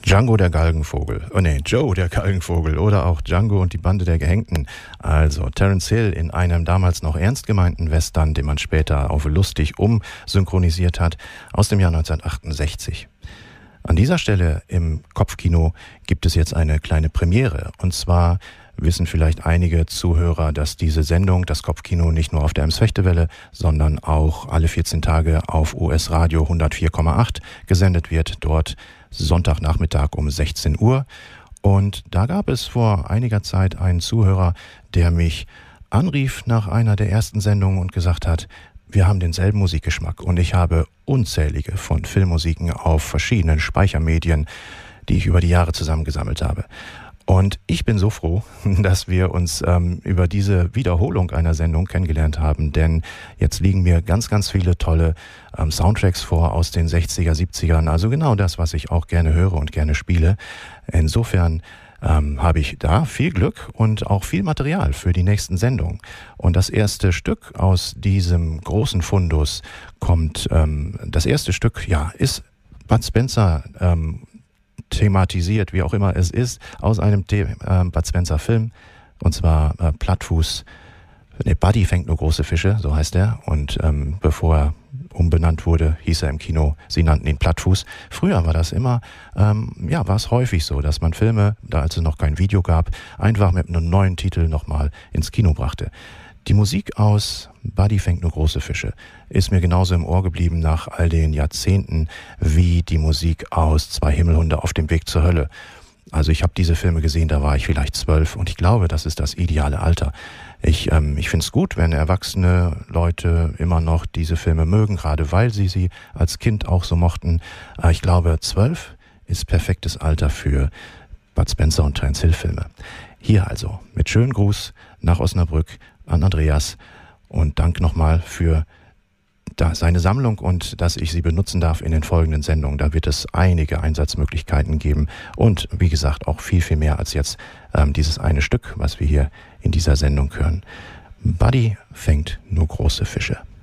Django der Galgenvogel, Joe der Galgenvogel oder auch Django und die Bande der Gehängten. Also Terence Hill in einem damals noch ernst gemeinten Western, den man später auf lustig umsynchronisiert hat, aus dem Jahr 1968. An dieser Stelle im Kopfkino gibt es jetzt eine kleine Premiere. Und zwar wissen vielleicht einige Zuhörer, dass diese Sendung, das Kopfkino, nicht nur auf der Ems-Fechtewelle, sondern auch alle 14 Tage auf US Radio 104,8 gesendet wird. Dort Sonntagnachmittag um 16 Uhr. Und da gab es vor einiger Zeit einen Zuhörer, der mich anrief nach einer der ersten Sendungen und gesagt hat, wir haben denselben Musikgeschmack und ich habe unzählige von Filmmusiken auf verschiedenen Speichermedien, die ich über die Jahre zusammengesammelt habe. Und ich bin so froh, dass wir uns über diese Wiederholung einer Sendung kennengelernt haben, denn jetzt liegen mir ganz, ganz viele tolle Soundtracks vor aus den 60er, 70ern, also genau das, was ich auch gerne höre und gerne spiele. Insofern habe ich da viel Glück und auch viel Material für die nächsten Sendungen. Und das erste Stück aus diesem großen Fundus kommt, das erste Stück, ist Bud Spencer thematisiert, wie auch immer es ist, aus einem Bud Spencer Film, und zwar Plattfuß. Buddy fängt nur große Fische, so heißt er. Und bevor er umbenannt wurde, hieß er im Kino, sie nannten ihn Plattfuß. Früher war das immer, war es häufig so, dass man Filme, da als es noch kein Video gab, einfach mit einem neuen Titel nochmal ins Kino brachte. Die Musik aus Buddy fängt nur große Fische ist mir genauso im Ohr geblieben nach all den Jahrzehnten wie die Musik aus Zwei Himmelhunde auf dem Weg zur Hölle. Also ich habe diese Filme gesehen, da war ich vielleicht 12 und ich glaube, das ist das ideale Alter. Ich finde es gut, wenn erwachsene Leute immer noch diese Filme mögen, gerade weil sie als Kind auch so mochten. Ich glaube, 12 ist perfektes Alter für Bud Spencer und Terence Hill Filme. Hier also mit schönen Gruß nach Osnabrück an Andreas und Dank nochmal für seine Sammlung und dass ich sie benutzen darf in den folgenden Sendungen. Da wird es einige Einsatzmöglichkeiten geben und wie gesagt auch viel, viel mehr als jetzt dieses eine Stück, was wir hier in dieser Sendung hören. Buddy fängt nur große Fische.